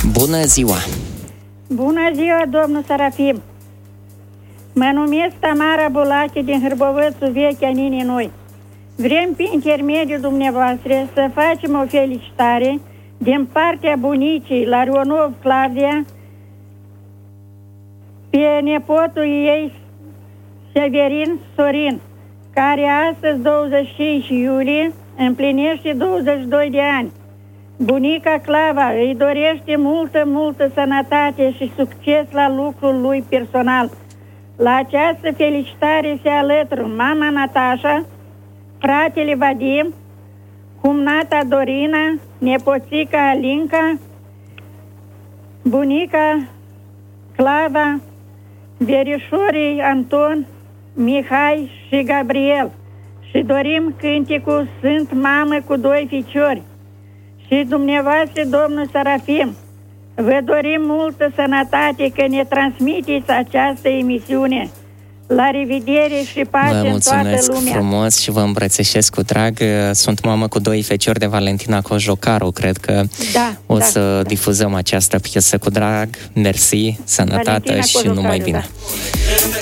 Bună ziua! Bună ziua, domnul Sarafim! Mă numesc Tamara Bulache din Hârbovățul Vechi, Aninii Noi. Vrem, prin intermediul dumneavoastră, să facem o felicitare din partea bunicii Larionov Claudia pe nepotul ei Severin Sorin, care astăzi, 25 iulie, împlinește 22 de ani. Bunica Clava îi dorește multă sănătate și succes la lucrul lui personal. La această felicitare se alătură mama Natasha, fratele Vadim, cumnata Dorina, nepoțica Alinca, bunica Clava, verișorii Anton, Mihai și Gabriel. Și dorim cântecul Sunt mamă cu doi ficiori. Și dumneavoastră, domnul Sarafim, vă dorim multă sănătate că ne transmiteți această emisiune. La revedere și pace în toată lumea. Vă mulțumesc frumos și vă îmbrățișez cu drag. Sunt mamă cu doi feciori de Valentina Cojocaru. Cred că o să difuzăm această piesă cu drag. Mersi, sănătate Valentina și numai bine.